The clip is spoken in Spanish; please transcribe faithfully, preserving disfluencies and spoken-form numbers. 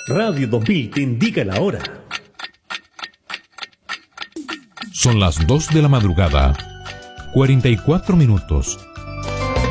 Radio dos mil te indica la hora. Son las dos de la madrugada, cuarenta y cuatro minutos.